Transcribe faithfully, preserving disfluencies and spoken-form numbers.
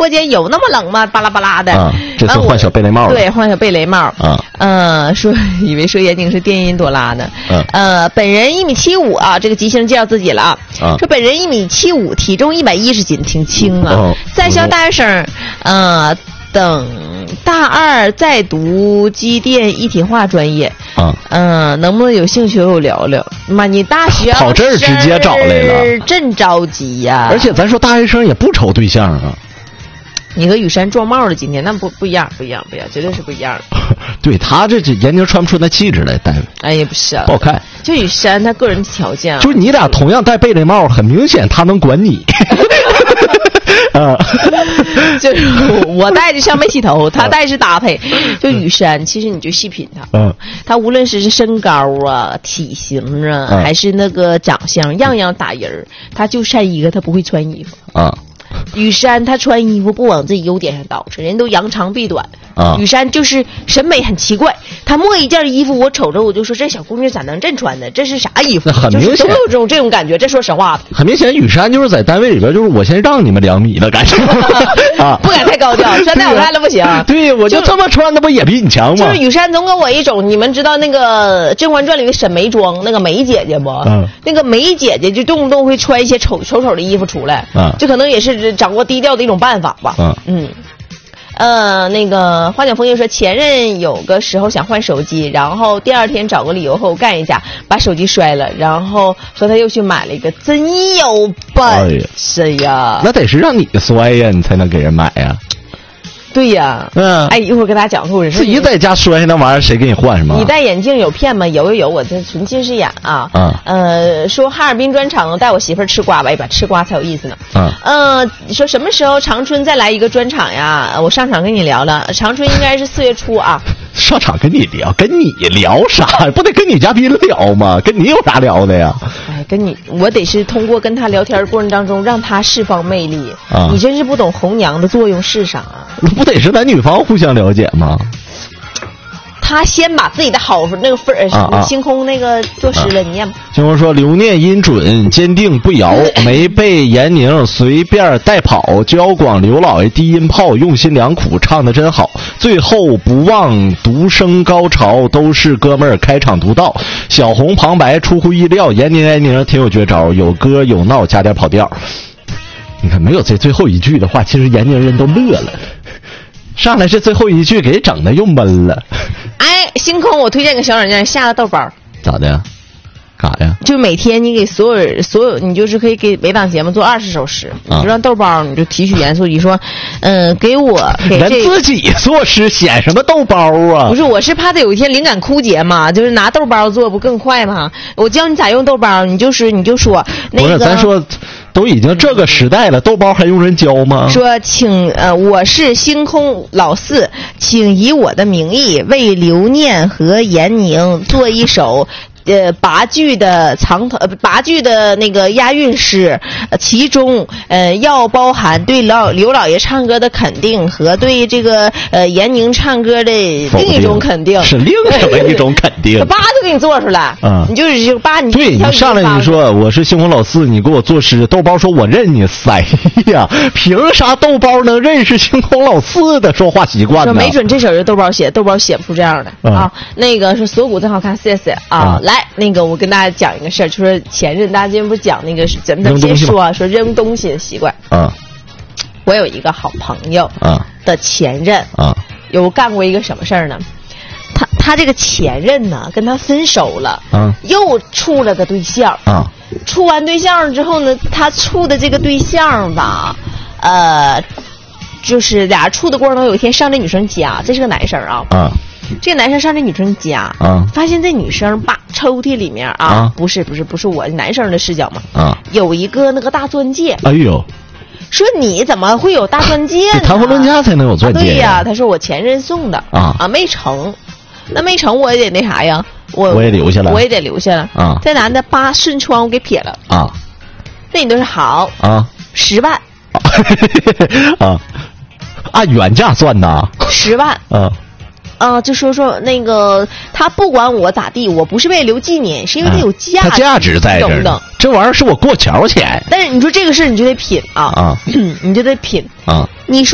播间有那么冷吗？巴拉巴拉的。 啊，这次换小贝雷帽了。 对，换小贝雷帽。 啊， 呃，说以为说闫宁是电音朵拉呢。 嗯、啊。 呃，本人一米七五啊，这个吉星介绍自己了啊。 啊。 说本人一米七五，体重一百一十斤，挺轻啊。哦。在校大学生，呃。等大二再读机电一体化专业啊， 嗯、呃，能不能有兴趣和我聊聊？妈，你大学跑这儿直接找来了， 真着急呀！ 而且咱说大学生也不愁对象啊。 你和雨山撞帽了，今天那不不一样，不一样，不一样，绝对是不一样的。 对他这这闫宁穿不出那气质来，戴。 哎呀，不是啊， 不好看。 就雨山他个人条件、啊， 就是你俩同样戴贝雷帽，很明显他能管你。啊， 就是我戴着像没洗头，他戴是搭配。就雨山，其实你就细品他， 嗯， 他无论是身高啊、体型啊，嗯、还是那个长相，样样打人儿。他就善一个，他不会穿衣服啊。 雨山他穿衣服不往自己优点上捯饬，人都扬长避短啊。 雨山就是审美很奇怪，他摸一件衣服，我瞅着我就说这小姑娘咋能这穿的？这是啥衣服？ 很明显， 就是都有这种这种感觉。这说实话， 很明显，雨山就是在单位里边，就是我先让你们两米的感觉啊， 不敢太高调，穿太好看了不行。 对，我就这么穿，那不也比你强吗？ 就是雨山总给我一种，你们知道那个《甄嬛传》里的沈眉庄那个梅姐姐不？ 嗯， 那个梅姐姐就动不动会穿一些丑丑丑的衣服出来， 啊， 这可能也是掌握低调的一种办法吧。 嗯嗯。呃，那个花讲枫叶说，前任有个时候想换手机，然后第二天找个理由和我干一架，把手机摔了，然后和他又去买了一个，真有本事呀！ 哎、那得是让你摔呀，你才能给人买呀。 对呀， 嗯， 哎，一会儿给大家讲个故事。 自己在家摔那玩意儿，谁给你换什么？ 你戴眼镜有骗吗？有有有，我这纯近视眼啊。 嗯， 呃，说哈尔滨专场带我媳妇儿吃瓜吧，一把吃瓜才有意思呢。 嗯， 呃，说什么时候长春再来一个专场呀？我上场跟你聊了，长春应该是四月初啊。 上场跟你聊，跟你聊啥？不得跟女嘉宾聊吗？跟你有啥聊的呀？ 哎，跟你，我得是通过跟他聊天过程当中，让他释放魅力。 啊， 你真是不懂红娘的作用是啥？ 不得是男女方互相了解吗？ 他先把自己的好那个分儿， 啊啊、 星空那个作诗了，啊、你念吧。 星空说：“留念音准，坚定不摇，没被闫宁随便带跑。交广刘老爷低音炮，用心良苦，唱得真好。最后不忘独升高潮，都是哥们儿开场独到。小红旁白出乎意料，闫宁闫宁挺有绝招，有歌有闹，加点跑调。你看，没有这最后一句的话，其实闫宁人都乐了。”上来这最后一句给整的又闷了。 哎，星空，我推荐个小软件，下个豆包。 咋的呀？干啥呀？ 就每天你给所有人，所有你就是可以给每档节目做二十首诗，啊、你就让豆包，你就提取元素，你说，嗯、呃，给我给这人自己作诗，显什么豆包啊？ 不是，我是怕他有一天灵感枯竭嘛，就是拿豆包做不更快吗？我教你咋用豆包，你就是你就说那个。 不是，咱说。都已经这个时代了，豆包还用人教吗？ 说，请呃，我是星空老四，请以我的名义为刘念和闫宁做一首。呃，八句的藏头，呃，八句的那个押韵诗，呃、其中呃要包含对老刘老爷唱歌的肯定和对这个呃闫宁唱歌的另一种肯定， 是另什么一种肯定？ 八就给你做出来，嗯，你就是就八，你对你上来你说我是星空老四，你给我作诗，豆包说我认你塞呀，凭啥豆包能认识星空老四的说话习惯呢？ 没准这首是豆包写，豆包写不出这样的、嗯、啊。那个是锁骨真好看，谢谢啊。嗯、来。那个，我跟大家讲一个事儿，就说前任，大家今天不是讲那个，咱们先说啊，说扔东西的习惯。 啊， 我有一个好朋友啊的前任啊， 有干过一个什么事儿呢？他他这个前任呢，跟他分手了， 啊， 又处了个对象啊， 处完对象之后呢，他处的这个对象吧，呃，就是俩人处的过程中，有一天上这女生家，这是个男生啊， 啊。 这个男生上这女生家啊， 发现这女生把抽屉里面啊， 啊不是不是不是我男生的视角嘛， 啊， 有一个那个大钻戒。 哎呦， 说你怎么会有大钻戒呢？ 谈婚论嫁才能有钻戒、啊。 对呀，他说我前任送的啊啊，没成，那没成我也得那啥呀，我我也留下来， 我也得留下来啊。 这男的扒顺窗户给撇了啊， 那你都是好啊， 十万啊，按原价算的， 十万啊。 啊，就说说那个，他不管我咋地，我不是为了留纪念，是因为他有价值， 他价值在这儿呢。这玩意儿是我过桥钱。 但是你说这个事，你就得品啊啊， 你就得品啊。 你说。